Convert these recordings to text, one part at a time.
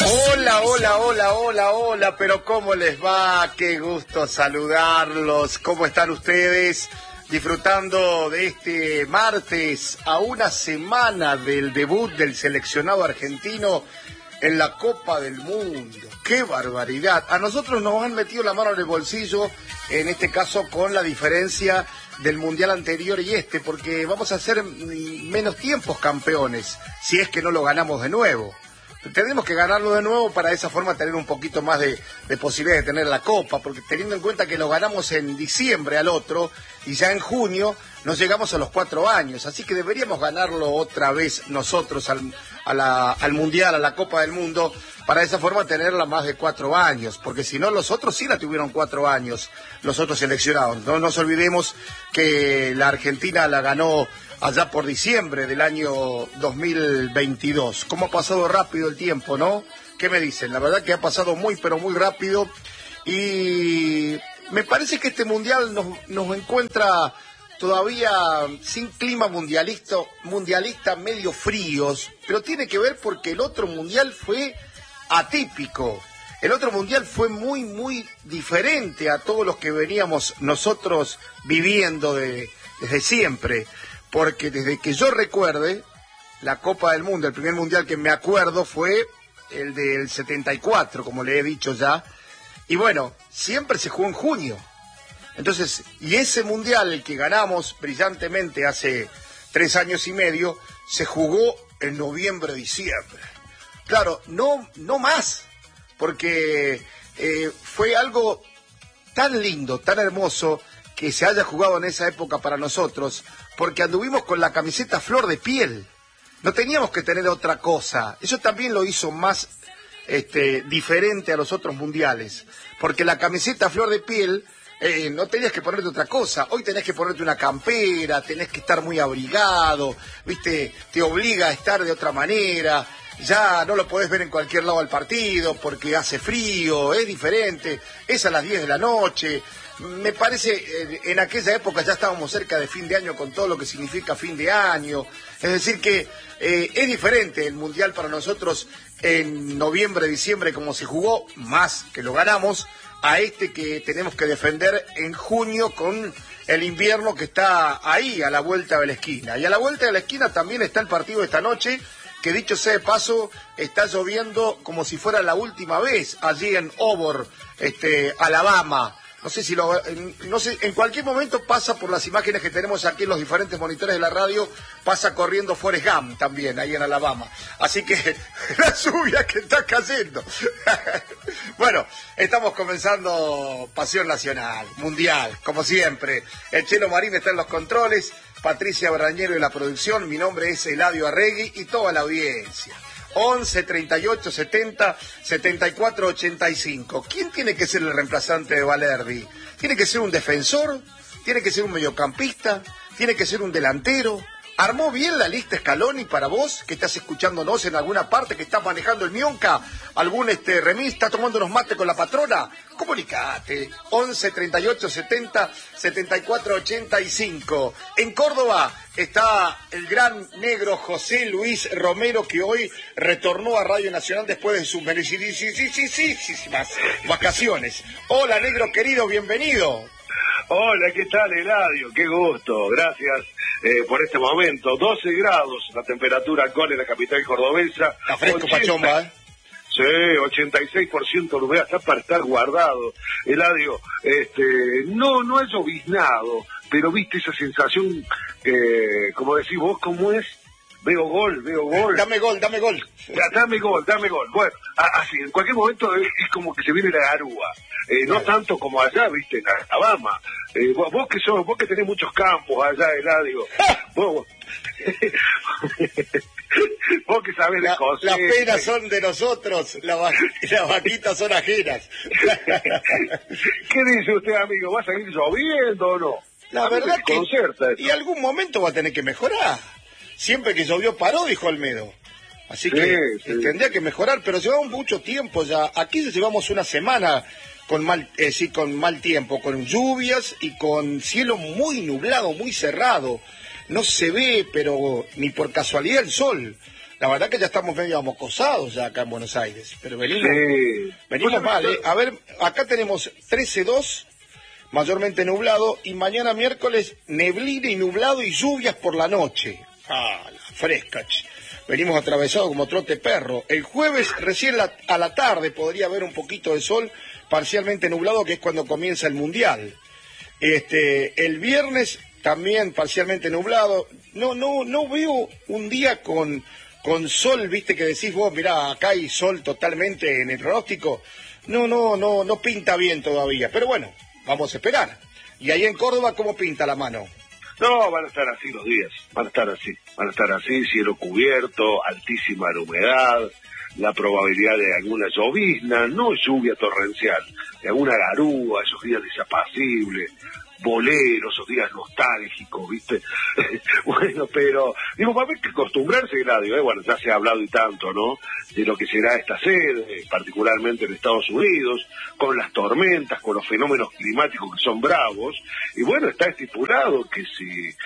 Hola, hola, hola, hola, hola, pero ¿cómo les va? Qué gusto saludarlos. ¿Cómo están ustedes? Disfrutando de este martes a una semana del debut del seleccionado argentino en la Copa del Mundo. ¡Qué barbaridad! A nosotros nos han metido la mano en el bolsillo, en este caso con la diferencia del Mundial anterior y porque vamos a ser menos tiempos campeones, si es que no lo ganamos de nuevo. Tenemos que ganarlo de nuevo para de esa forma tener un poquito más de posibilidad de tener la Copa, porque teniendo en cuenta que lo ganamos en diciembre al otro, y ya en junio nos llegamos a los 4 años, así que deberíamos ganarlo otra vez nosotros al Mundial, a la Copa del Mundo, para de esa forma tenerla más de 4 años, porque si no los otros sí la tuvieron 4 años, los otros seleccionados. No nos olvidemos que la Argentina la ganó allá por diciembre del año 2022. ¿Cómo ha pasado rápido el tiempo, no? ¿Qué me dicen? La verdad que ha pasado muy, pero muy rápido. Y me parece que este Mundial nos encuentra todavía sin clima mundialista medio fríos, pero tiene que ver porque el otro Mundial fue atípico. El otro Mundial fue muy, muy diferente a todos los que veníamos nosotros viviendo desde siempre. Porque desde que yo recuerde, la Copa del Mundo, el primer Mundial que me acuerdo fue el del 74, como le he dicho ya. Y bueno, siempre se jugó en junio. Entonces, y ese Mundial, el que ganamos brillantemente hace 3 años y medio, se jugó en noviembre, diciembre. Claro, no más, porque fue algo tan lindo, tan hermoso, que se haya jugado en esa época para nosotros, porque anduvimos con la camiseta flor de piel. No teníamos que tener otra cosa. Eso también lo hizo más diferente a los otros mundiales, porque la camiseta flor de piel no tenías que ponerte otra cosa. Hoy tenés que ponerte una campera, tenés que estar muy abrigado, ¿viste? Te obliga a estar de otra manera. Ya no lo podés ver en cualquier lado al partido porque hace frío, es diferente, es a las 10 de la noche. Me parece, en aquella época ya estábamos cerca de fin de año con todo lo que significa fin de año. Es decir que es diferente el Mundial para nosotros en noviembre, diciembre, como se jugó, más que lo ganamos, a que tenemos que defender en junio con el invierno que está ahí, a la vuelta de la esquina. Y a la vuelta de la esquina también está el partido de esta noche, que dicho sea de paso, está lloviendo como si fuera la última vez allí en Auburn, Alabama. No sé, en cualquier momento pasa por las imágenes que tenemos aquí en los diferentes monitores de la radio, pasa corriendo Forrest Gump también, ahí en Alabama. Así que la lluvia que está cayendo. Bueno, estamos comenzando Pasión Nacional, Mundial, como siempre. El Chelo Marín está en los controles, Patricia Brañero en la producción, mi nombre es Eladio Arregui y toda la audiencia. 11 38 70 74 85. ¿Quién tiene que ser el reemplazante de Valerdi? ¿Tiene que ser un defensor? ¿Tiene que ser un mediocampista? ¿Tiene que ser un delantero? ¿Armó bien la lista Scaloni para vos, que estás escuchándonos en alguna parte, que estás manejando el Mionca? ¿Algún remis? ¿Estás tomando unos mates con la patrona? Comunicate. 11 38 70 74 85. En Córdoba está el gran negro José Luis Romero, que hoy retornó a Radio Nacional después de sus merecidísimas vacaciones. Hola, negro querido, bienvenido. Hola, ¿qué tal, Eladio? Qué gusto, gracias por este momento. 12 grados la temperatura actual en la capital cordobesa. Está fresco, Pachomba, ¿eh? Sí, 86% de humedad, está para estar guardado. Eladio, no es lloviznado, pero viste esa sensación, como decís vos, ¿cómo es? Veo gol. Dame gol. Dame gol. Bueno, así, en cualquier momento es como que se viene la garúa. No tanto como allá, viste, en Alabama. Vos que tenés muchos campos allá, Eladio. Vos que sabés de cosas. Las penas son de nosotros, las vaquitas son ajenas. ¿Qué dice usted, amigo? ¿Va a seguir lloviendo o no? La verdad que y algún momento va a tener que mejorar. Siempre que llovió paró, dijo Olmedo. Así que tendría que mejorar, pero llevamos mucho tiempo ya. Aquí llevamos una semana con mal tiempo, con lluvias y con cielo muy nublado, muy cerrado. No se ve, pero ni por casualidad el sol. La verdad que ya estamos medio amocosados ya acá en Buenos Aires, pero venimos Pues, mal, ¿eh? A ver, acá tenemos 13-2, mayormente nublado, y mañana miércoles neblina y nublado y lluvias por la noche. Ah, la fresca, venimos atravesados como trote perro. El jueves recién a la tarde podría haber un poquito de sol, parcialmente nublado, que es cuando comienza el Mundial. El viernes también parcialmente nublado. No veo un día con sol, viste, que decís vos, mirá, acá hay sol totalmente en el pronóstico. No pinta bien todavía, pero bueno, vamos a esperar. Y ahí en Córdoba, ¿cómo pinta la mano? No, van a estar así los días, van a estar así, cielo cubierto, altísima la humedad, la probabilidad de alguna llovizna, no lluvia torrencial, de alguna garúa, esos días desapacibles, boleros, esos días nostálgicos, ¿viste? Bueno, pero, digo, va a haber que acostumbrarse, Eladio, bueno, ya se ha hablado y tanto, ¿no?, de lo que será esta sede, particularmente en Estados Unidos, con las tormentas, con los fenómenos climáticos que son bravos, y bueno, está estipulado que si,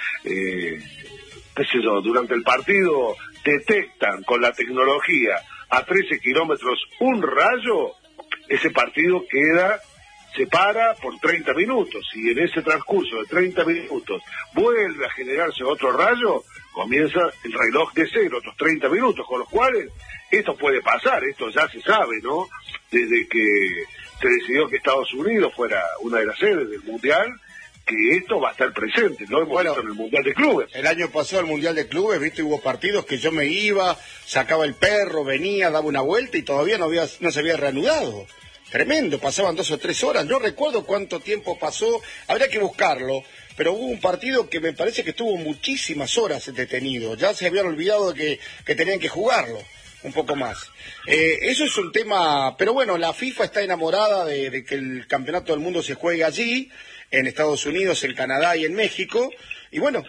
qué sé yo, durante el partido detectan con la tecnología a 13 kilómetros un rayo, ese partido se para por 30 minutos, y en ese transcurso de 30 minutos vuelve a generarse otro rayo, comienza el reloj de cero, otros 30 minutos, con los cuales esto puede pasar, esto ya se sabe, ¿no?, desde que se decidió que Estados Unidos fuera una de las sedes del Mundial, que esto va a estar presente, ¿no? Hemos visto en el Mundial de Clubes. El año pasado el Mundial de Clubes, viste, hubo partidos que yo me iba, sacaba el perro, venía, daba una vuelta y todavía no se había reanudado. Tremendo, pasaban 2 o 3 horas, no recuerdo cuánto tiempo pasó, habría que buscarlo, pero hubo un partido que me parece que estuvo muchísimas horas detenido, ya se habían olvidado de que tenían que jugarlo un poco más. Eso es un tema, pero bueno, la FIFA está enamorada de que el campeonato del mundo se juegue allí, en Estados Unidos, en Canadá y en México, y bueno,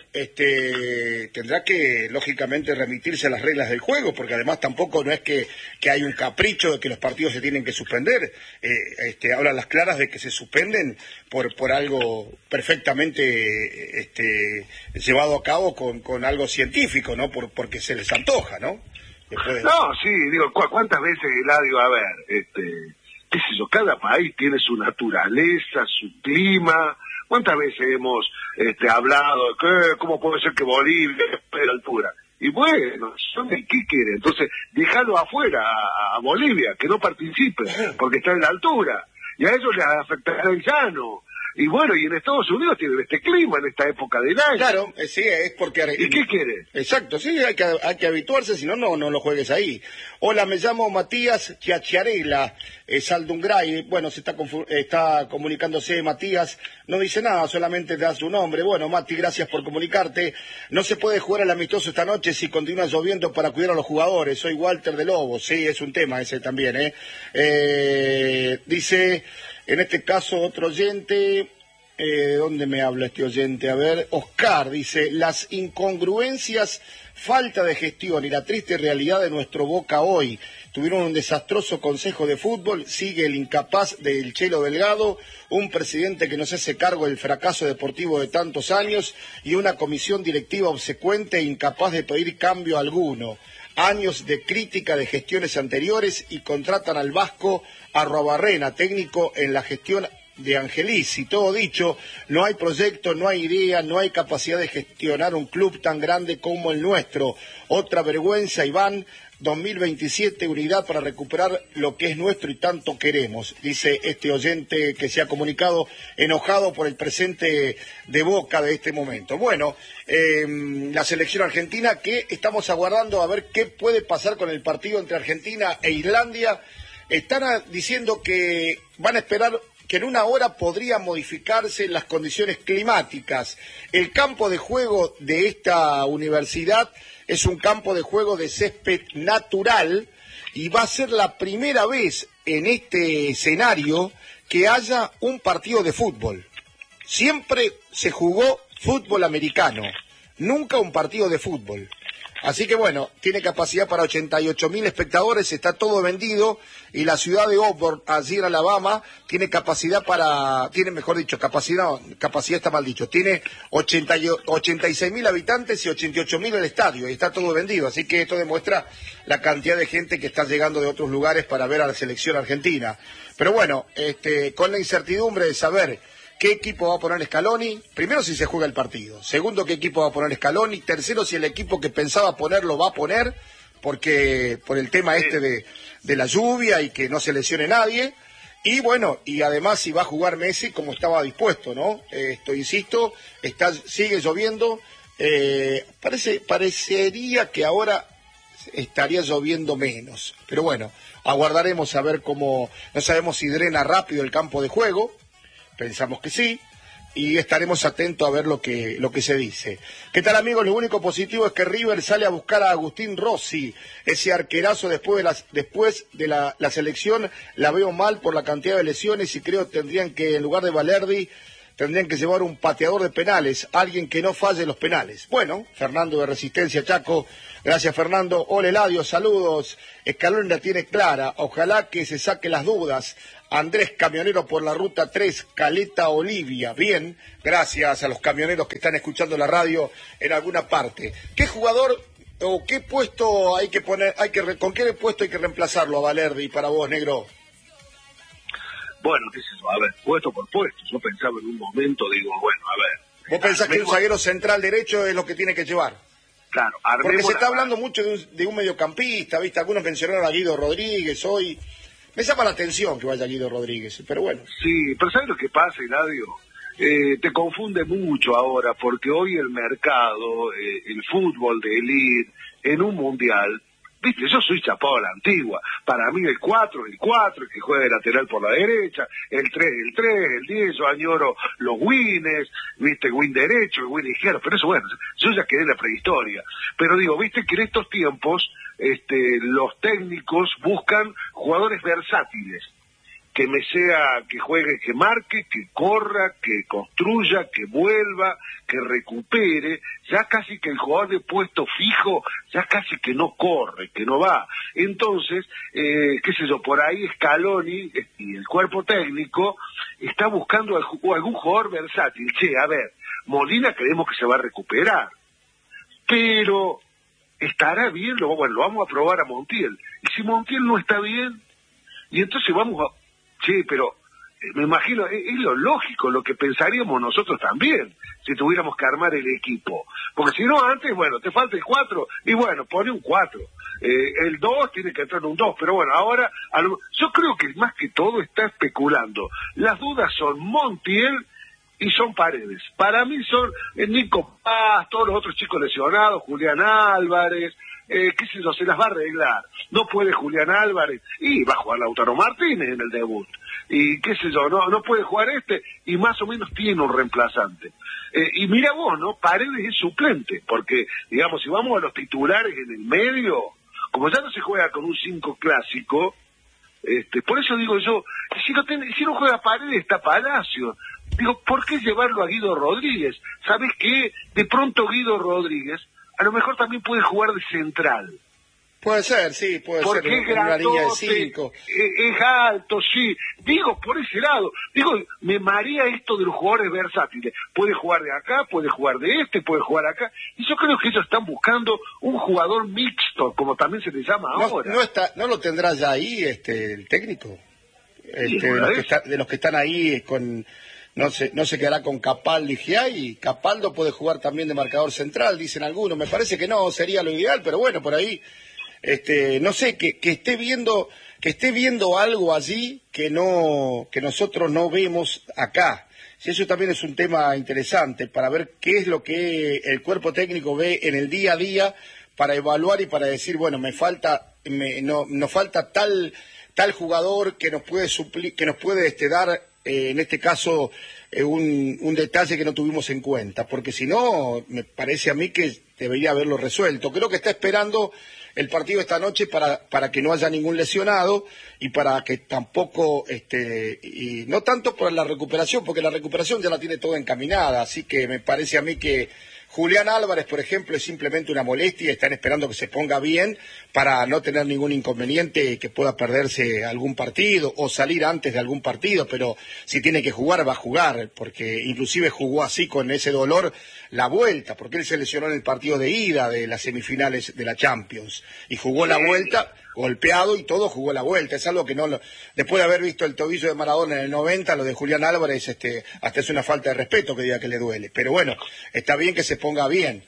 tendrá que lógicamente remitirse a las reglas del juego, porque además tampoco no es que hay un capricho de que los partidos se tienen que suspender, hablan las claras de que se suspenden por algo perfectamente llevado a cabo con algo científico, ¿no? Porque se les antoja, ¿no? Después... No, sí, digo, ¿cuántas veces, Eladio, a ver, qué sé yo, cada país tiene su naturaleza, su clima? ¿Cuántas veces hemos hablado de cómo puede ser que Bolivia esté a la altura? Y bueno, ¿qué quiere? Entonces, déjalo afuera a Bolivia, que no participe, porque está en la altura. Y a ellos les afectará el llano. Y bueno, y en Estados Unidos tienen este clima en esta época del año. Claro, sí, es porque... ¿Y qué quiere? Exacto, sí, hay que habituarse, si no, no lo juegues ahí. Hola, me llamo Matías Chiacciarella, Saldungray. Bueno, se está comunicándose Matías, no dice nada, solamente da su nombre. Bueno, Mati, gracias por comunicarte. No se puede jugar al amistoso esta noche si continúa lloviendo para cuidar a los jugadores. Soy Walter de Lobos, sí, es un tema ese también, dice... En este caso, otro oyente, ¿dónde me habla este oyente? A ver, Oscar dice, las incongruencias, falta de gestión y la triste realidad de nuestro Boca hoy. Tuvieron un desastroso consejo de fútbol, sigue el incapaz del Chelo Delgado, un presidente que no se hace cargo del fracaso deportivo de tantos años y una comisión directiva obsecuente e incapaz de pedir cambio alguno. Años de crítica de gestiones anteriores y contratan al vasco Arruabarrena, técnico en la gestión de Angelici. Todo dicho, no hay proyecto, no hay idea, no hay capacidad de gestionar un club tan grande como el nuestro. Otra vergüenza, Iván. 2027, unidad para recuperar lo que es nuestro y tanto queremos, dice este oyente que se ha comunicado enojado por el presente de Boca de este momento. Bueno, la selección argentina, que estamos aguardando a ver qué puede pasar con el partido entre Argentina e Islandia. Están diciendo que van a esperar que en una hora podrían modificarse las condiciones climáticas. El campo de juego de esta universidad es un campo de juego de césped natural y va a ser la primera vez en este escenario que haya un partido de fútbol. Siempre se jugó fútbol americano, nunca un partido de fútbol. Así que bueno, tiene capacidad para 88.000 espectadores, está todo vendido, y la ciudad de Auburn, allí en Alabama, tiene capacidad mejor dicho, capacidad está mal dicho, tiene 86.000 habitantes y 88.000 el estadio, y está todo vendido, así que esto demuestra la cantidad de gente que está llegando de otros lugares para ver a la selección argentina. Pero bueno, con la incertidumbre de saber qué equipo va a poner Scaloni, primero si se juega el partido, segundo qué equipo va a poner Scaloni, tercero si el equipo que pensaba ponerlo va a poner, porque por el tema de la lluvia y que no se lesione nadie, y bueno, y además si va a jugar Messi como estaba dispuesto, ¿no? Insisto, sigue lloviendo, parecería que ahora estaría lloviendo menos, pero bueno, aguardaremos a ver cómo, no sabemos si drena rápido el campo de juego. Pensamos que sí, y estaremos atentos a ver lo que se dice. ¿Qué tal, amigos? Lo único positivo es que River sale a buscar a Agustín Rossi, ese arquerazo después de la selección. La veo mal por la cantidad de lesiones y creo que tendrían que, en lugar de Valerdi, tendrían que llevar un pateador de penales, alguien que no falle los penales. Bueno, Fernando de Resistencia Chaco, gracias Fernando. Hola Eladio, saludos. Scaloni la tiene clara, ojalá que se saque las dudas. Andrés, camionero por la ruta 3, Caleta Olivia. Bien, gracias a los camioneros que están escuchando la radio en alguna parte. ¿Qué jugador o qué puesto hay que poner, con qué puesto hay que reemplazarlo a Valerdi para vos, negro? Bueno, qué sé yo, a ver, puesto por puesto. Yo pensaba en un momento, digo, bueno, a ver. ¿Vos pensás que un zaguero central derecho es lo que tiene que llevar? Claro, porque se está hablando mucho de un mediocampista, ¿viste? Algunos mencionaron a Guido Rodríguez hoy. Me llama la atención que vaya Guido Rodríguez, pero bueno. Sí, pero ¿sabes lo que pasa, Eladio? Te confunde mucho ahora, porque hoy el mercado, el fútbol de elite, en un mundial, viste, yo soy chapado a la antigua. Para mí el 4 es el 4, el que juega de lateral por la derecha, el 3 el 3, el 10, yo añoro los wins, viste, el win derecho, el win izquierdo, pero eso bueno, yo ya quedé en la prehistoria. Pero digo, viste que en estos tiempos los técnicos buscan jugadores versátiles, que juegue, que marque, que corra, que construya, que vuelva, que recupere. Ya casi que el jugador de puesto fijo, ya casi que no corre, que no va. Entonces, qué sé yo, por ahí Scaloni y el cuerpo técnico está buscando algún jugador versátil. Che, a ver, Molina creemos que se va a recuperar, pero ¿estará bien? Lo vamos a probar a Montiel. Y si Montiel no está bien, y entonces vamos a... Sí, pero me imagino, es lo lógico, lo que pensaríamos nosotros también, si tuviéramos que armar el equipo. Porque si no, antes, bueno, te falta el 4, y bueno, pone un 4. El 2 tiene que entrar un 2, pero bueno, ahora, yo creo que más que todo está especulando. Las dudas son Montiel y son Paredes. Para mí son Nico Paz, todos los otros chicos lesionados, Julián Álvarez, qué sé yo, se las va a arreglar. No puede Julián Álvarez, y va a jugar Lautaro Martínez en el debut. Y qué sé yo, no puede jugar y más o menos tiene un reemplazante. Y mira vos, ¿no? Paredes es suplente, porque, digamos, si vamos a los titulares en el medio, como ya no se juega con un 5 clásico, por eso digo yo, si no juega Paredes, está Palacio. Digo, ¿por qué llevarlo a Guido Rodríguez? ¿Sabés qué? De pronto Guido Rodríguez a lo mejor también puede jugar de central. Puede ser, sí, puede porque ser. Porque es grandote, una línea de 5. Es alto, sí. Digo, por ese lado. Digo, me marea esto de los jugadores versátiles. Puede jugar de acá, puede jugar de puede jugar acá. Y yo creo que ellos están buscando un jugador mixto, como también se le llama ahora. ¿No lo tendrá ya ahí el técnico? De los que están ahí con... No se quedará con Capaldo y Giai. Capaldo puede jugar también de marcador central, dicen algunos. Me parece que no sería lo ideal, pero bueno, por ahí, no sé, que esté viendo algo allí que nosotros no vemos acá. Si eso también es un tema interesante para ver qué es lo que el cuerpo técnico ve en el día a día para evaluar y para decir, bueno, nos falta tal jugador que nos puede suplir, que nos puede dar en este caso un detalle que no tuvimos en cuenta, porque si no, me parece a mí que debería haberlo resuelto. Creo que está esperando el partido esta noche para que no haya ningún lesionado y para que tampoco, y no tanto por la recuperación, porque la recuperación ya la tiene toda encaminada, así que me parece a mí que Julián Álvarez, por ejemplo, es simplemente una molestia, están esperando que se ponga bien para no tener ningún inconveniente, que pueda perderse algún partido o salir antes de algún partido, pero si tiene que jugar, va a jugar, porque inclusive jugó así con ese dolor la vuelta, porque él se lesionó en el partido de ida de las semifinales de la Champions, y jugó la vuelta golpeado y todo, jugó la vuelta. Es algo que no lo... Después de haber visto el tobillo de Maradona en el 90, lo de Julián Álvarez, hasta es una falta de respeto que diga que le duele. Pero bueno, está bien que se ponga bien.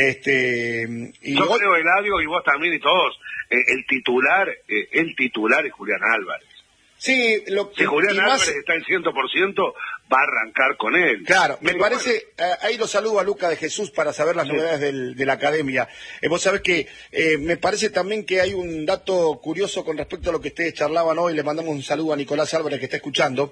Y yo creo, Eladio, y vos también y todos, el titular es Julián Álvarez. Sí, si Julián Álvarez está en 100%, va a arrancar con él. Claro, me parece, ahí lo saludo a Luca de Jesús para saber las novedades de la academia. Vos sabés que me parece también que hay un dato curioso con respecto a lo que ustedes charlaban hoy. Le mandamos un saludo a Nicolás Álvarez que está escuchando.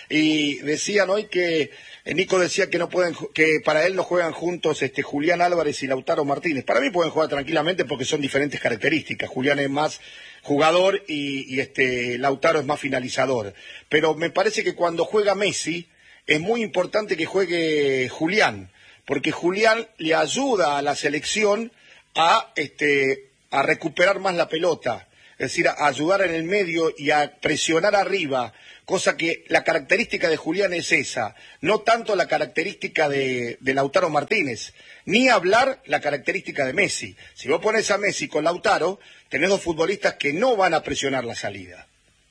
Y decían hoy que Nico decía que no pueden, que para él no juegan juntos Julián Álvarez y Lautaro Martínez. Para mí pueden jugar tranquilamente porque son diferentes características. Julián es más jugador y Lautaro es más finalizador. Pero me parece que cuando juega Messi es muy importante que juegue Julián, porque Julián le ayuda a la selección a recuperar más la pelota, es decir, a ayudar en el medio y a presionar arriba, cosa que la característica de Julián es esa, no tanto la característica de Lautaro Martínez, ni hablar la característica de Messi. Si vos pones a Messi con Lautaro, tenés dos futbolistas que no van a presionar la salida.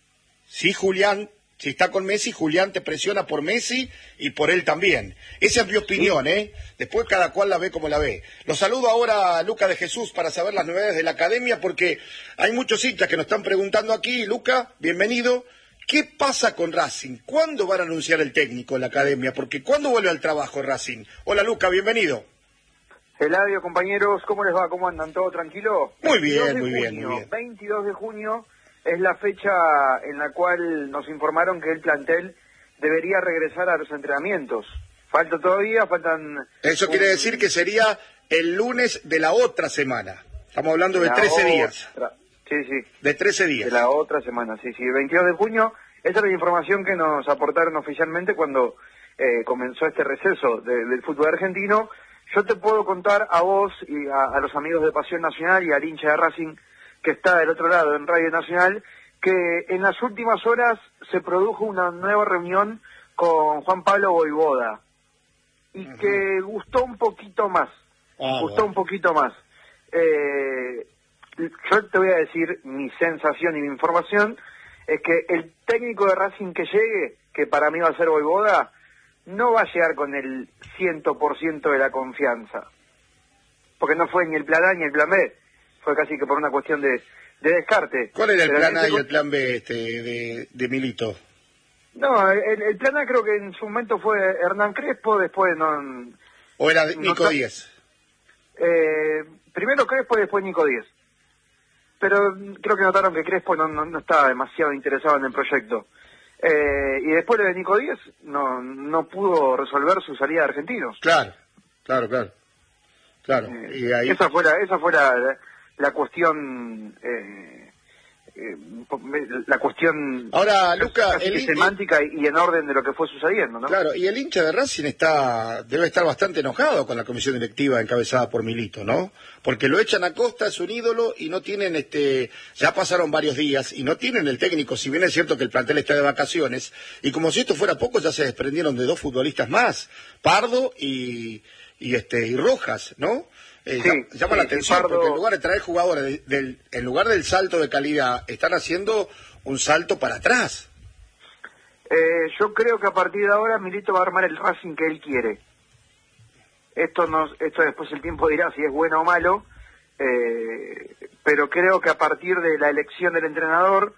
Sí, Julián, si está con Messi, Julián te presiona por Messi y por él también. Esa es mi opinión, ¿eh? Después cada cual la ve como la ve. Los saludo ahora a Luca de Jesús para saber las novedades de la academia, porque hay muchos hinchas que nos están preguntando aquí. Luca, bienvenido. ¿Qué pasa con Racing? ¿Cuándo van a anunciar el técnico en la academia? Porque ¿cuándo vuelve al trabajo Racing? Hola Luca, bienvenido. Eladio, compañeros, ¿cómo les va? ¿Cómo andan? ¿Todo tranquilo? Muy bien, muy bien. 22 de junio es la fecha en la cual nos informaron que el plantel debería regresar a los entrenamientos. Falta todavía, faltan... Eso quiere decir que sería el lunes de la otra semana. Estamos hablando de 13 días. Sí. De 13 días. De la otra semana, sí. El 22 de junio, esa es la información que nos aportaron oficialmente cuando comenzó este receso del fútbol argentino. Yo te puedo contar a vos y a los amigos de Pasión Nacional y al hincha de Racing que está del otro lado en Radio Nacional, que en las últimas horas se produjo una nueva reunión con Juan Pablo Voivoda y que gustó un poquito más. Un poquito más. Yo te voy a decir mi sensación y mi información, es que el técnico de Racing que llegue, que para mí va a ser Voivoda, no va a llegar con el 100% de la confianza. Porque no fue ni el plan A ni el plan B. Fue casi que por una cuestión de descarte. ¿Cuál era el plan A y el plan B de Milito? No, el plan A creo que en su momento fue Hernán Crespo, después no... ¿O era Nico Díez? Primero Crespo y después Nico Díez. Pero creo que notaron que Crespo no estaba demasiado interesado en el proyecto. Y después de Nico Díez no pudo resolver su salida de Argentinos. Claro. Y ahí... Esa fue la cuestión... la cuestión ahora, Luca, semántica y en orden de lo que fue sucediendo, ¿no? Claro, y el hincha de Racing debe estar bastante enojado con la comisión directiva encabezada por Milito, ¿no? Porque lo echan a Costa, es un ídolo, y no tienen ya pasaron varios días, y no tienen el técnico, si bien es cierto que el plantel está de vacaciones, y como si esto fuera poco, ya se desprendieron de dos futbolistas más, Pardo y Rojas, ¿no? Llama la atención Pardo... porque en lugar de traer jugadores en lugar del salto de calidad están haciendo un salto para atrás. Yo creo que a partir de ahora Milito va a armar el Racing que él quiere. Esto después el tiempo dirá si es bueno o malo, pero creo que a partir de la elección del entrenador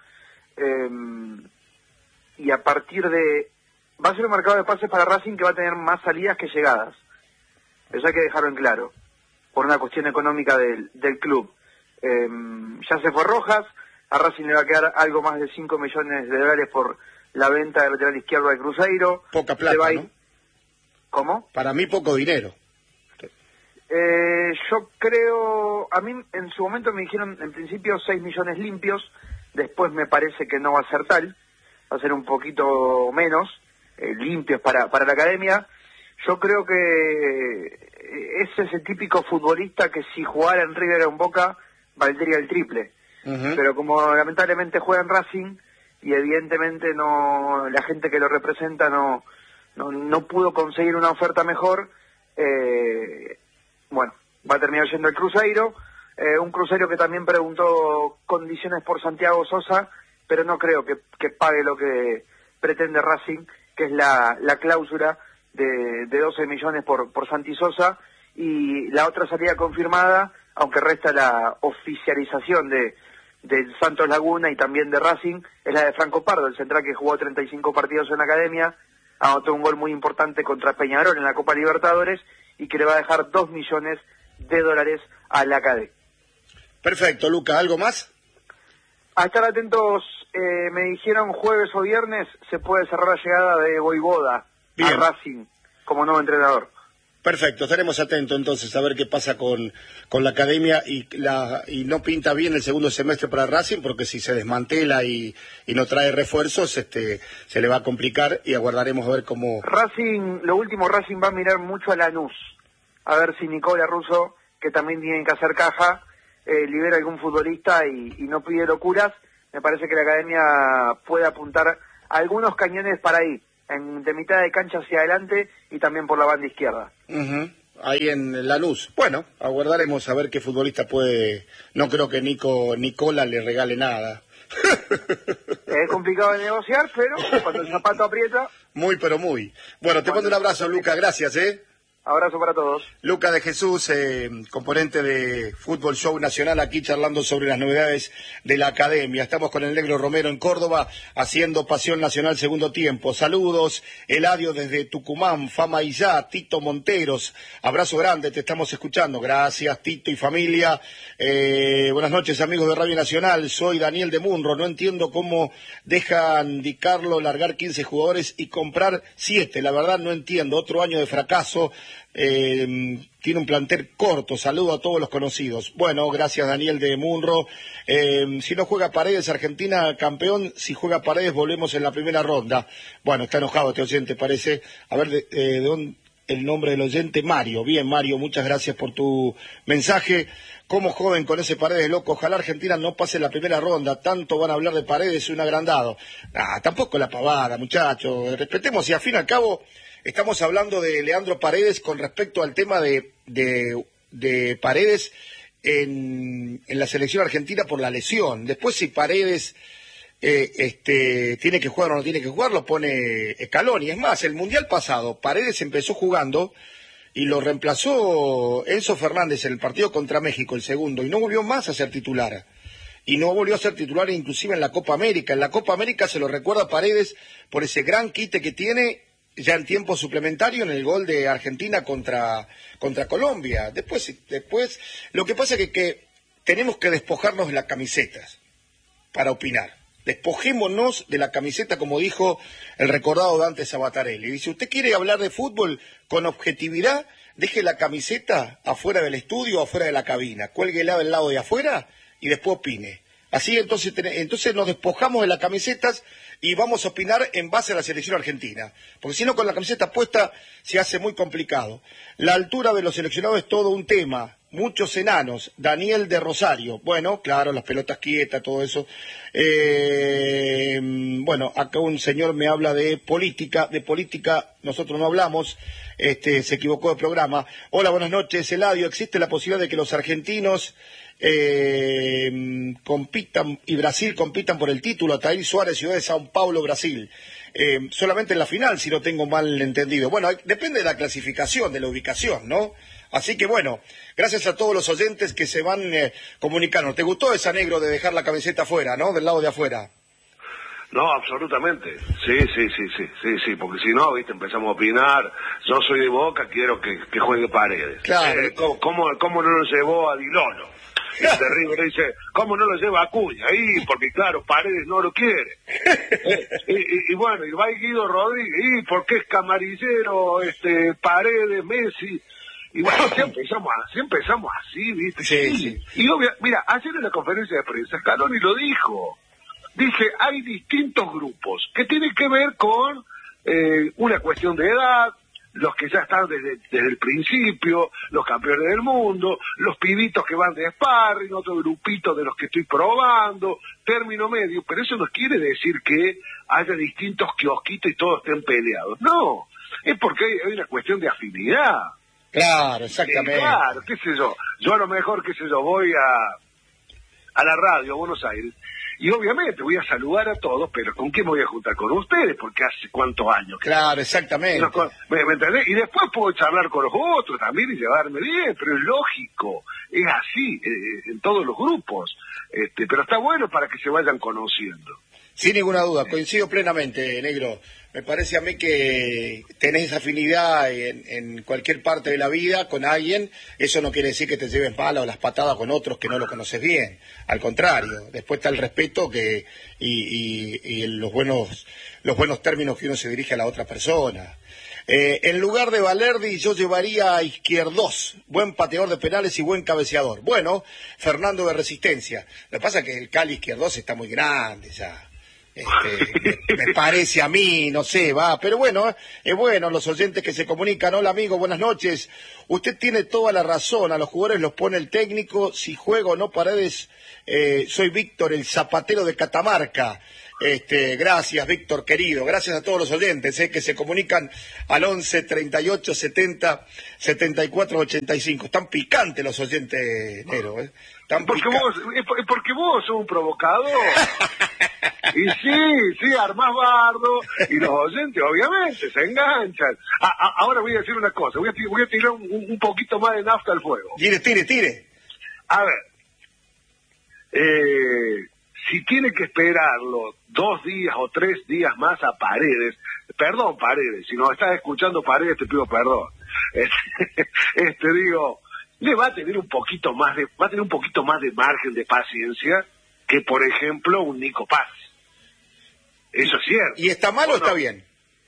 y a partir de... va a ser un mercado de pases para Racing que va a tener más salidas que llegadas. Eso hay que dejarlo en claro, por una cuestión económica del club. Ya se fue Rojas, a Racing le va a quedar algo más de 5 millones de dólares por la venta del lateral izquierdo de Cruzeiro. Poca plata, ¿no? ¿Cómo? Para mí poco dinero. Yo creo, a mí en su momento me dijeron en principio 6 millones limpios, después me parece que no va a ser tal, va a ser un poquito menos, limpios para la academia. Yo creo que es ese típico futbolista que si jugara en River o en Boca valdría el triple. Pero como lamentablemente juega en Racing y evidentemente no, la gente que lo representa no pudo conseguir una oferta mejor, bueno, va a terminar yendo el Cruzeiro, un Cruzeiro que también preguntó condiciones por Santiago Sosa, pero no creo que pague lo que pretende Racing, que es la cláusula de 12 millones por Santi Sosa, y la otra salida confirmada, aunque resta la oficialización del Santos Laguna y también de Racing, es la de Franco Pardo, el central que jugó 35 partidos en la academia, anotó un gol muy importante contra Peñarol en la Copa Libertadores y que le va a dejar $2 millones a la academia. Perfecto, Luca, ¿algo más? A estar atentos, me dijeron jueves o viernes se puede cerrar la llegada de Voivoda a Racing como nuevo entrenador. Perfecto, estaremos atentos entonces a ver qué pasa con la academia y no pinta bien el segundo semestre para Racing, porque si se desmantela y no trae refuerzos, se le va a complicar y aguardaremos a ver cómo... Racing va a mirar mucho a Lanús, a ver si Nicola Russo, que también tienen que hacer caja, libera algún futbolista y no pide locuras. Me parece que la academia puede apuntar algunos cañones para ahí, de mitad de cancha hacia adelante y también por la banda izquierda. Ahí en Lanús. Bueno, aguardaremos a ver qué futbolista puede... No creo que Nicola le regale nada. Es complicado de negociar, pero cuando el zapato aprieta... Muy, pero muy. Bueno, te mando un abrazo, Luca, gracias, Abrazo para todos. Luca de Jesús, componente de Fútbol Show Nacional, aquí charlando sobre las novedades de la academia. Estamos con el Negro Romero en Córdoba, haciendo Pasión Nacional segundo tiempo. Saludos, Eladio desde Tucumán, Fama y ya, Tito Monteros. Abrazo grande, te estamos escuchando. Gracias, Tito y familia. Buenas noches, amigos de Radio Nacional. Soy Daniel de Munro. No entiendo cómo dejan Di Carlo largar 15 jugadores y comprar 7. La verdad no entiendo. Otro año de fracaso. Tiene un plantel corto. Saludo a todos los conocidos. Bueno, gracias Daniel de Munro. Si no juega Paredes, Argentina campeón. Si juega Paredes, volvemos en la primera ronda. Bueno, está enojado este oyente, parece. A ver, ¿de dónde el nombre del oyente? Mario. Bien, Mario, muchas gracias por tu mensaje. Como joven con ese Paredes loco, ojalá Argentina no pase la primera ronda. Tanto van a hablar de Paredes, un agrandado. Tampoco la pavada, muchachos. Respetemos y al fin y al cabo... Estamos hablando de Leandro Paredes con respecto al tema de Paredes en la selección argentina por la lesión. Después si Paredes tiene que jugar o no tiene que jugar, lo pone Scaloni. Es más, el Mundial pasado Paredes empezó jugando y lo reemplazó Enzo Fernández en el partido contra México, el segundo, y no volvió más a ser titular. Y no volvió a ser titular inclusive en la Copa América. En la Copa América se lo recuerda a Paredes por ese gran quite que tiene ya en tiempo suplementario en el gol de Argentina contra Colombia. Después, lo que pasa es que tenemos que despojarnos de las camisetas para opinar. Despojémonos de la camiseta, como dijo el recordado Dante Sabatarelli. Dice, ¿usted quiere hablar de fútbol con objetividad? Deje la camiseta afuera del estudio, afuera de la cabina. Cuélguela del lado de afuera y después opine. Así entonces nos despojamos de las camisetas y vamos a opinar en base a la selección argentina. Porque si no, con la camiseta puesta se hace muy complicado. La altura de los seleccionados es todo un tema. Muchos enanos. Daniel de Rosario. Bueno, claro, las pelotas quietas, todo eso. Bueno, acá un señor me habla de política. De política nosotros no hablamos. Se equivocó de programa. Hola, buenas noches, Eladio. ¿Existe la posibilidad de que los argentinos... compitan y Brasil compitan por el título? Ataír Suárez, Ciudad de Sao Paulo, Brasil, solamente en la final, si no tengo mal entendido. Bueno, depende de la clasificación, de la ubicación, ¿no? Así que bueno, gracias a todos los oyentes que se van comunicando. ¿Te gustó esa, Negro, de dejar la camiseta afuera, no? Del lado de afuera. No, absolutamente. Sí, porque si no, viste, empezamos a opinar. Yo soy de Boca, quiero que juegue Paredes. Claro. ¿Cómo no lo llevó a Dilolo? River dice, ¿cómo no lo lleva a Acuña? Porque claro, Paredes no lo quiere. Y bueno, y va Guido Rodríguez, porque es camarillero, Paredes, Messi. Y bueno, si empezamos así, ¿viste? Sí. Y mira, ayer en la conferencia de prensa, Scaloni lo dijo. Dice, hay distintos grupos que tienen que ver con una cuestión de edad, los que ya están desde el principio, los campeones del mundo, los pibitos que van de sparring, otro grupito de los que estoy probando, término medio, pero eso no quiere decir que haya distintos kiosquitos y todos estén peleados. No, es porque hay una cuestión de afinidad. Claro, exactamente. Claro, qué sé yo a lo mejor, qué sé yo, voy a la radio, a Buenos Aires, y obviamente voy a saludar a todos, pero ¿con quién me voy a juntar? Con ustedes, porque hace cuántos años. Claro, exactamente. ¿Me entendés? Y después puedo charlar con los otros también y llevarme bien, pero es lógico, es así, en todos los grupos. Pero está bueno para que se vayan conociendo. Sin ninguna duda, coincido plenamente, Negro. Me parece a mí que tenés afinidad en cualquier parte de la vida con alguien. Eso no quiere decir que te lleves mal o las patadas con otros que no lo conoces bien. Al contrario, después está el respeto y los buenos términos que uno se dirige a la otra persona. En lugar de Valerdi yo llevaría a Izquierdos, buen pateador de penales y buen cabeceador. Bueno, Fernando de Resistencia. Lo que pasa es que el Cali Izquierdos está muy grande ya. Me parece a mí, no sé, pero bueno, es bueno los oyentes que se comunican. Hola amigo, buenas noches. Usted tiene toda la razón, a los jugadores los pone el técnico, si juego o no Paredes. Soy Víctor, el zapatero de Catamarca. Gracias Víctor querido, gracias a todos los oyentes que se comunican al 11 38 70 74 85. Están picantes los oyentes, Nero, porque vos sos un provocador. Y sí, armás bardo, y los oyentes obviamente se enganchan. Ahora voy a decir una cosa, voy a tirar un poquito más de nafta al fuego. Tire. A ver, si tiene que esperarlo 2 días o 3 días más a Paredes, perdón Paredes, si nos estás escuchando Paredes te pido perdón, digo, le va a tener un poquito más de margen de paciencia que por ejemplo un Nico Paz. Eso es cierto. ¿Y está mal o está bien?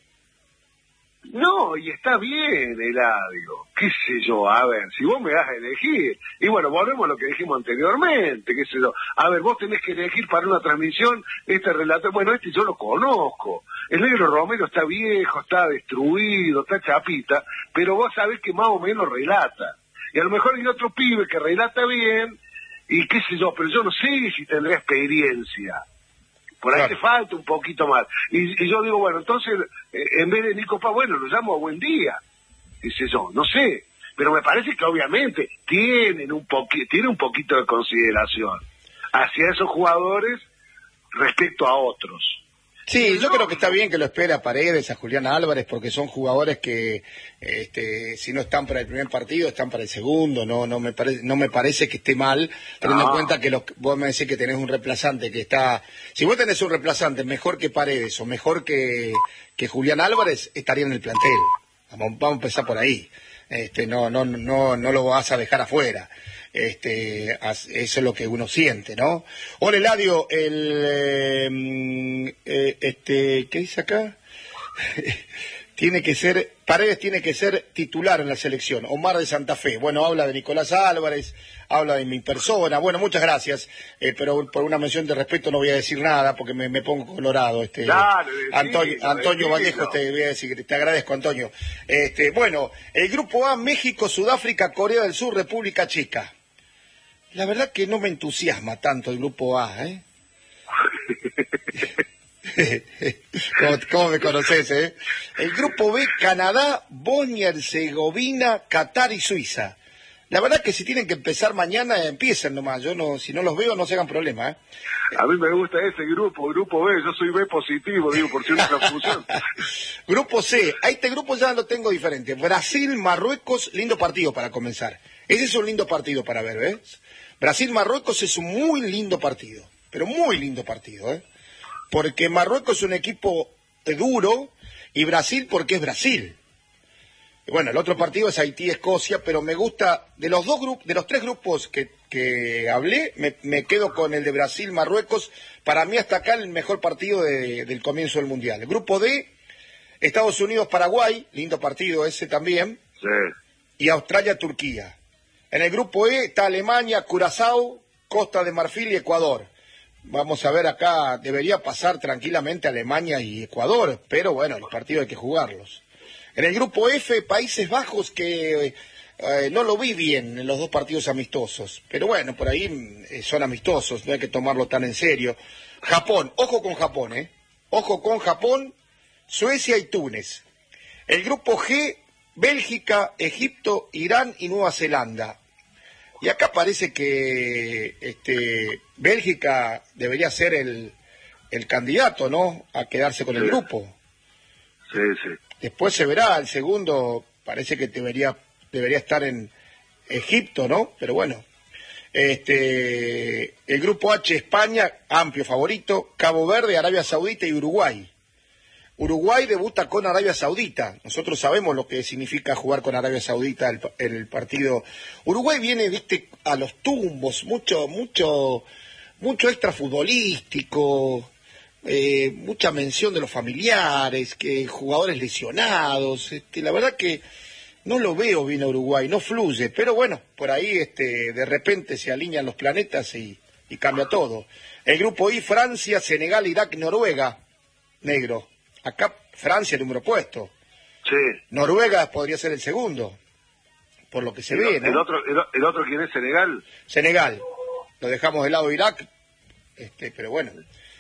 No, y está bien, Eladio. Qué sé yo, a ver, si vos me das a elegir. Y bueno, volvemos a lo que dijimos anteriormente, qué sé yo. A ver, vos tenés que elegir para una transmisión este relato. Bueno, yo lo conozco. El Negro Romero está viejo, está destruido, está chapita, pero vos sabés que más o menos relata. Y a lo mejor hay otro pibe que relata bien, y qué sé yo, pero yo no sé si tendrá experiencia. Por ahí te falta un poquito más. Y yo digo, bueno, entonces, en vez de Nico Paz, bueno, lo llamo a Buen Día. Qué sé yo, no sé. Pero me parece que obviamente tiene un poquito de consideración hacia esos jugadores respecto a otros. Sí, yo creo que está bien que lo espera a Paredes, a Julián Álvarez, porque son jugadores que, si no están para el primer partido, están para el segundo. No me parece que esté mal, teniendo en cuenta que vos me decís que tenés un reemplazante que está. Si vos tenés un reemplazante mejor que Paredes o mejor que Julián Álvarez, estaría en el plantel. Vamos a empezar por ahí. No lo vas a dejar afuera. Eso es lo que uno siente, ¿no? Hola, Eladio, ¿qué dice acá? Paredes tiene que ser titular en la selección. Omar de Santa Fe. Bueno, habla de Nicolás Álvarez, habla de mi persona. Bueno, muchas gracias, pero por una mención de respeto no voy a decir nada porque me pongo colorado. Dale, Antonio Vallejo, te voy a decir, te agradezco, Antonio. Bueno, el grupo A, México, Sudáfrica, Corea del Sur, República Checa. La verdad que no me entusiasma tanto el grupo A, ¿eh? ¿Cómo me conoces, eh? El grupo B, Canadá, Bosnia, Herzegovina, Qatar y Suiza. La verdad que si tienen que empezar mañana, empiecen nomás. Si no los veo, no se hagan problema, ¿eh? A mí me gusta ese grupo B, yo soy B positivo, digo, por si una confusión. Grupo C, a este grupo ya lo tengo diferente. Brasil, Marruecos, lindo partido para comenzar. Ese es un lindo partido para ver, ¿ves? Brasil-Marruecos es un muy lindo partido, pero muy lindo partido, ¿eh? Porque Marruecos es un equipo duro y Brasil porque es Brasil. Y bueno, el otro partido es Haití-Escocia, pero me gusta, de los 3 grupos que hablé, me quedo con el de Brasil-Marruecos. Para mí hasta acá el mejor partido del comienzo del Mundial. El grupo D, Estados Unidos-Paraguay, lindo partido ese también. Sí. Y Australia-Turquía. En el grupo E está Alemania, Curazao, Costa de Marfil y Ecuador. Vamos a ver acá, debería pasar tranquilamente Alemania y Ecuador, pero bueno, los partidos hay que jugarlos. En el grupo F, Países Bajos, que no lo vi bien en los dos partidos amistosos, pero bueno, por ahí son amistosos, no hay que tomarlo tan en serio. Japón, ojo con Japón, ojo con Japón, Suecia y Túnez. El grupo G, Bélgica, Egipto, Irán y Nueva Zelanda. Y acá parece que Bélgica debería ser el candidato, ¿no?, a quedarse con el grupo. Sí, sí. Después se verá, el segundo parece que debería estar en Egipto, ¿no? Pero bueno. El grupo H, España, amplio favorito, Cabo Verde, Arabia Saudita y Uruguay. Uruguay debuta con Arabia Saudita. Nosotros sabemos lo que significa jugar con Arabia Saudita el partido. Uruguay viene, viste, a los tumbos, mucho extra futbolístico, mucha mención de los familiares, que jugadores lesionados. La verdad que no lo veo bien a Uruguay, no fluye, pero bueno, por ahí de repente se alinean los planetas y cambia todo. El grupo I, Francia, Senegal, Irak, Noruega, negro. Acá Francia el número puesto. Sí. Noruega podría ser el segundo, por lo que se ve, ¿no? ¿El otro quién es, Senegal? Senegal. Lo dejamos de lado Irak, pero bueno.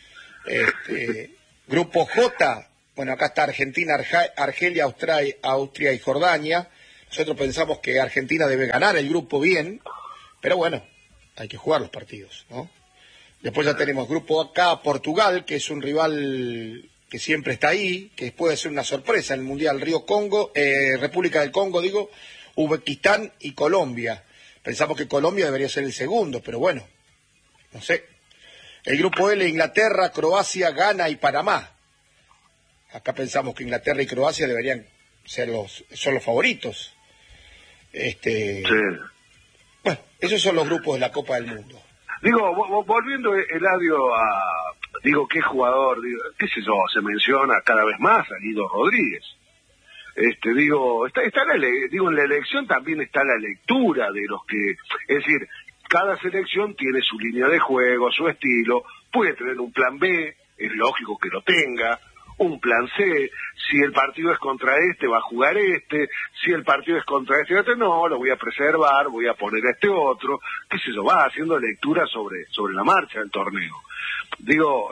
Grupo J, bueno, acá está Argentina, Argelia, Austria y Jordania. Nosotros pensamos que Argentina debe ganar el grupo bien, pero bueno, hay que jugar los partidos, ¿no? Después ya tenemos grupo K, Portugal, que es un rival que siempre está ahí, que puede ser una sorpresa en el Mundial. República del Congo, Uzbekistán y Colombia. Pensamos que Colombia debería ser el segundo, pero bueno, no sé. El grupo L, Inglaterra, Croacia, Ghana y Panamá. Acá pensamos que Inglaterra y Croacia deberían ser son los favoritos. Sí. Bueno, esos son los grupos de la Copa del Mundo. Volviendo, Eladio, qué jugador, qué sé yo, se menciona cada vez más a Guido Rodríguez. En la elección también está la lectura de los que, es decir, cada selección tiene su línea de juego, su estilo, puede tener un plan B, es lógico que lo tenga, un plan C, si el partido es contra va a jugar si el partido es contra otro, no, lo voy a preservar, voy a poner a otro, qué sé yo, va haciendo lectura sobre la marcha del torneo. Yo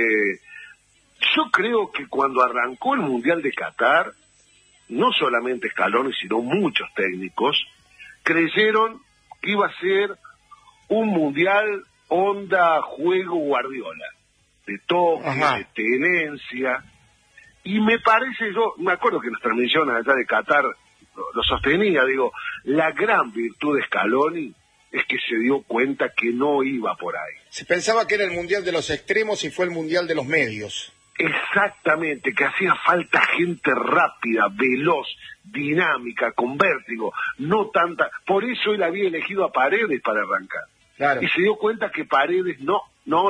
creo que cuando arrancó el Mundial de Qatar, no solamente Scaloni, sino muchos técnicos, creyeron que iba a ser un Mundial onda juego Guardiola, de toque, de tenencia, y me acuerdo que en las transmisiones allá de Qatar lo sostenía, la gran virtud de Scaloni es que se dio cuenta que no iba por ahí. Se pensaba que era el Mundial de los extremos y fue el Mundial de los medios. Exactamente, que hacía falta gente rápida, veloz, dinámica, con vértigo, no tanta. Por eso él había elegido a Paredes para arrancar. Claro. Y se dio cuenta que Paredes no.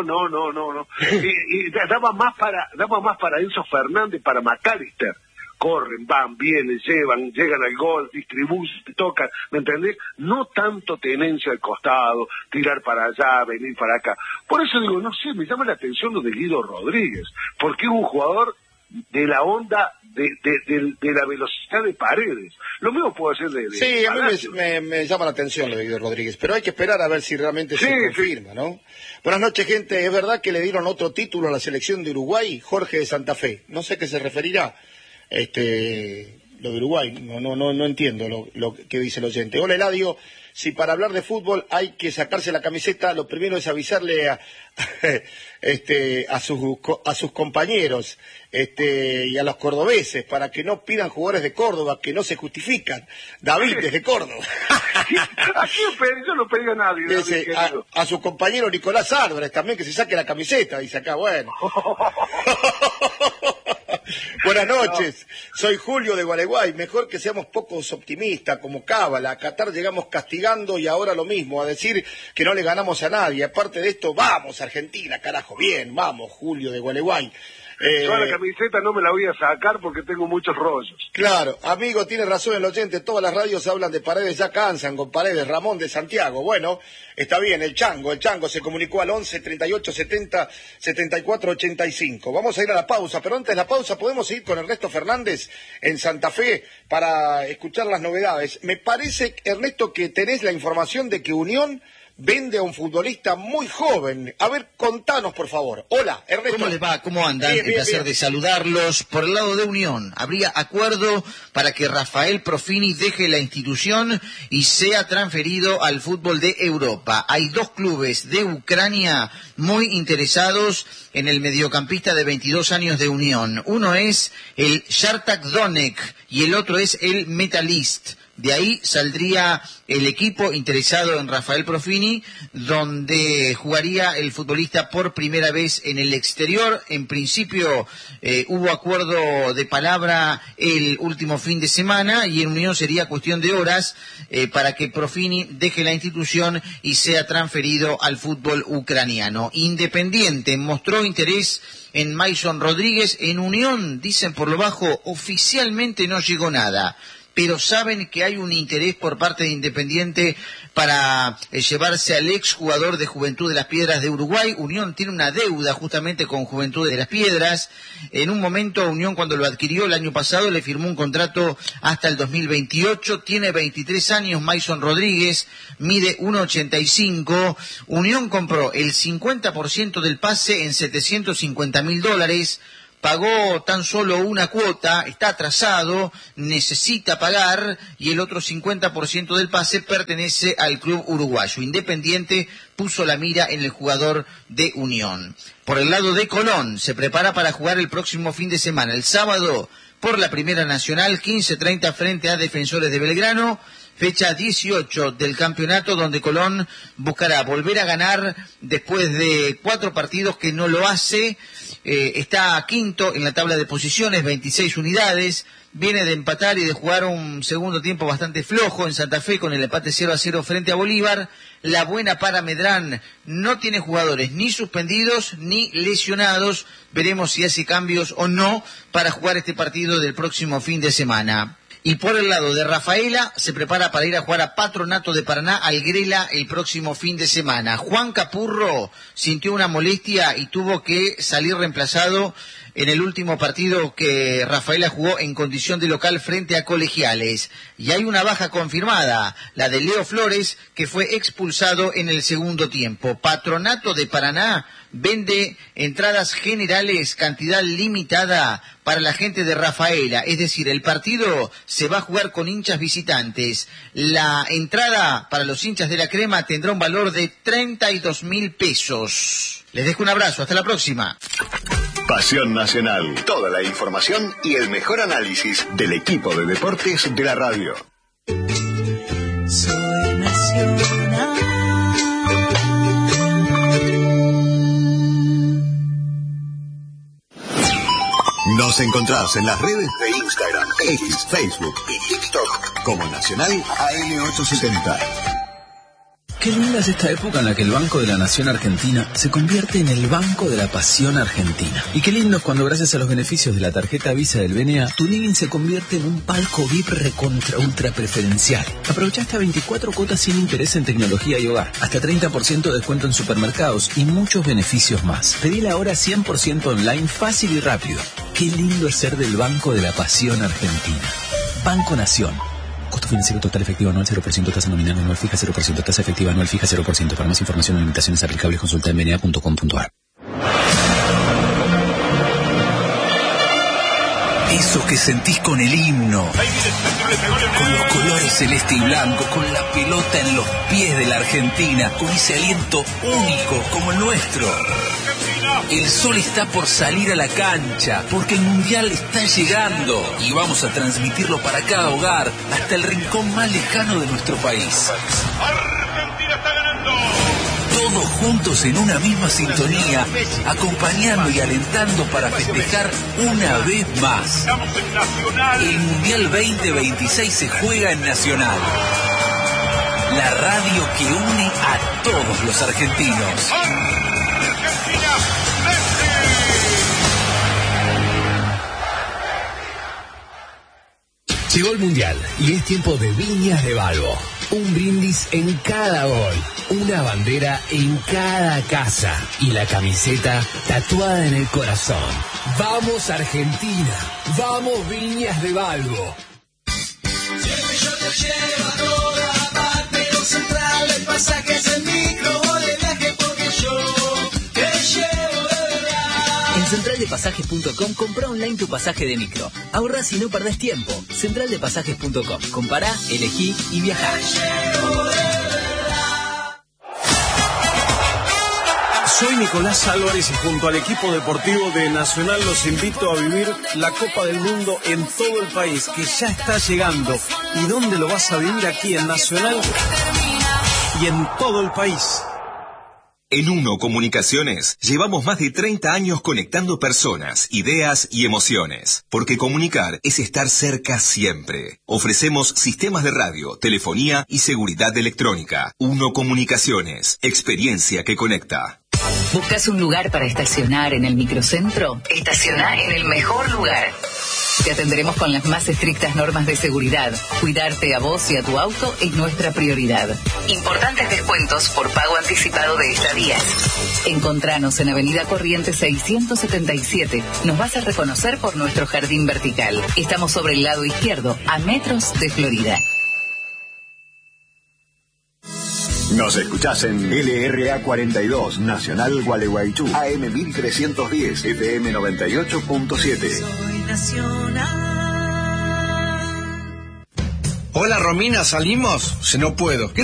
y daba más para Enzo Fernández, para McAllister. Corren, van, vienen, llegan al gol, distribuyen, tocan, ¿me entendés? No tanto tenencia al costado, tirar para allá, venir para acá. Por eso no sé, me llama la atención lo de Guido Rodríguez, porque es un jugador de la onda de la velocidad de Paredes. Lo mismo puede ser de sí, a mí me llama la atención lo de Guido Rodríguez, pero hay que esperar a ver si realmente se confirma, ¿no? Buenas noches, gente. ¿Es verdad que le dieron otro título a la selección de Uruguay? Jorge de Santa Fe. No sé a qué se referirá. Lo de Uruguay, no entiendo lo que dice el oyente. Hola, Eladio, si para hablar de fútbol hay que sacarse la camiseta, lo primero es avisarle a sus compañeros y a los cordobeses para que no pidan jugadores de Córdoba que no se justifican. David, desde Córdoba. Yo no pedí a nadie. Dice, a su compañero Nicolás Álvarez también, que se saque la camiseta, dice acá, bueno. Buenas noches, soy Julio de Gualeguay. Mejor que seamos pocos optimistas como Cábala. A Qatar llegamos castigando y ahora lo mismo, a decir que no le ganamos a nadie. Aparte de esto, vamos Argentina, carajo, bien, vamos Julio de Gualeguay. Yo a la camiseta no me la voy a sacar porque tengo muchos rollos. Claro, amigo, tiene razón el oyente, todas las radios hablan de Paredes, ya cansan con Paredes. Ramón de Santiago, bueno, está bien, el Chango se comunicó al 11 38 70 74 85. Vamos a ir a la pausa, pero antes de la pausa podemos ir con Ernesto Fernández en Santa Fe para escuchar las novedades. Me parece, Ernesto, que tenés la información de que Unión vende a un futbolista muy joven. A ver, contanos, por favor. Hola, Ernesto. ¿Cómo les va? ¿Cómo andan? Bien, El placer de saludarlos. Por el lado de Unión, habría acuerdo para que Rafael Profini deje la institución y sea transferido al fútbol de Europa. Hay dos clubes de Ucrania muy interesados en el mediocampista de 22 años de Unión. Uno es el Shakhtar Donetsk y el otro es el Metalist. De ahí saldría el equipo interesado en Rafael Profini, donde jugaría el futbolista por primera vez en el exterior. En principio hubo acuerdo de palabra el último fin de semana y en Unión sería cuestión de horas para que Profini deje la institución y sea transferido al fútbol ucraniano. Independiente mostró interés en Mason Rodríguez. En Unión, dicen por lo bajo, oficialmente no llegó nada, pero saben que hay un interés por parte de Independiente para llevarse al exjugador de Juventud de las Piedras de Uruguay. Unión tiene una deuda justamente con Juventud de las Piedras. En un momento Unión, cuando lo adquirió el año pasado, le firmó un contrato hasta el 2028. Tiene 23 años Mason Rodríguez, mide 1.85. Unión compró el 50% del pase en $750.000. Pagó tan solo una cuota, está atrasado, necesita pagar, y el otro 50% del pase pertenece al club uruguayo. Independiente puso la mira en el jugador de Unión. Por el lado de Colón, se prepara para jugar el próximo fin de semana, el sábado, por la Primera Nacional, 15:30 frente a Defensores de Belgrano. Fecha 18 del campeonato, donde Colón buscará volver a ganar después de 4 partidos que no lo hace. Está quinto en la tabla de posiciones, 26 unidades. Viene de empatar y de jugar un segundo tiempo bastante flojo en Santa Fe con el empate 0-0 frente a Bolívar. La buena para Medrán, no tiene jugadores ni suspendidos ni lesionados. Veremos si hace cambios o no para jugar este partido del próximo fin de semana. Y por el lado de Rafaela, se prepara para ir a jugar a Patronato de Paraná, al Grela, el próximo fin de semana. Juan Capurro sintió una molestia y tuvo que salir reemplazado en el último partido que Rafaela jugó en condición de local frente a Colegiales. Y hay una baja confirmada, la de Leo Flores, que fue expulsado en el segundo tiempo. Patronato de Paraná vende entradas generales, cantidad limitada para la gente de Rafaela, es decir, el partido se va a jugar con hinchas visitantes. La entrada para los hinchas de la Crema tendrá un valor de 32.000 pesos. Les dejo un abrazo, hasta la próxima. Pasión Nacional, toda la información y el mejor análisis del equipo de deportes de la radio. Soy Nacional. Nos encontrás en las redes de Instagram, X, Facebook y TikTok como Nacional AM870. Qué linda es esta época en la que el Banco de la Nación Argentina se convierte en el Banco de la Pasión Argentina. Y qué lindo es cuando, gracias a los beneficios de la tarjeta Visa del BNA, tu living se convierte en un palco VIP recontra ultra preferencial. Aprovecha hasta 24 cuotas sin interés en tecnología y hogar, hasta 30% de descuento en supermercados y muchos beneficios más. Pedila ahora 100% online, fácil y rápido. Qué lindo es ser del Banco de la Pasión Argentina. Banco Nación. Costo financiero total efectivo anual 0%, tasa nominal anual fija 0%, tasa efectiva anual fija 0%. Para más información o limitaciones aplicables, consulta en bna.com.ar. Eso que sentís con el himno, con los colores celeste y blanco, con la pelota en los pies de la Argentina, con ese aliento único como el nuestro. El sol está por salir a la cancha, porque el Mundial está llegando y vamos a transmitirlo para cada hogar, hasta el rincón más lejano de nuestro país. ¡Argentina está ganando! Todos juntos en una misma sintonía, acompañando y alentando para festejar una vez más. Estamos en Nacional. El Mundial 2026 se juega en Nacional. La radio que une a todos los argentinos. ¡Argentina! ¡Messi! Llegó el Mundial y es tiempo de Viñas de Balbo. Un brindis en cada gol, una bandera en cada casa y la camiseta tatuada en el corazón. ¡Vamos Argentina! ¡Vamos Viñas de Balbo! Siempre yo te llevo a toda parte, los centrales, pasajes en micro o de viaje porque yo te llevo de verdad. En centraldepasajes.com compra online tu pasaje de micro. Ahorrás y no perdés tiempo. Centraldepasajes.com. Compará, elegí y viajá. Soy Nicolás Álvarez y junto al equipo deportivo de Nacional los invito a vivir la Copa del Mundo en todo el país, que ya está llegando. ¿Y dónde lo vas a vivir? Aquí en Nacional y en todo el país. En Uno Comunicaciones llevamos más de 30 años conectando personas, ideas y emociones. Porque comunicar es estar cerca siempre. Ofrecemos sistemas de radio, telefonía y seguridad electrónica. Uno Comunicaciones, experiencia que conecta. ¿Buscas un lugar para estacionar en el microcentro? Estacioná en el mejor lugar. Te atenderemos con las más estrictas normas de seguridad. Cuidarte a vos y a tu auto es nuestra prioridad. Importantes descuentos por pago anticipado de estadías. Encontranos en Avenida Corrientes 677. Nos vas a reconocer por nuestro jardín vertical. Estamos sobre el lado izquierdo, a metros de Florida. Nos escuchás en LRA 42, Nacional Gualeguaychú, AM 1310, FM 98.7. Soy nacional. Hola Romina, ¿salimos? No puedo.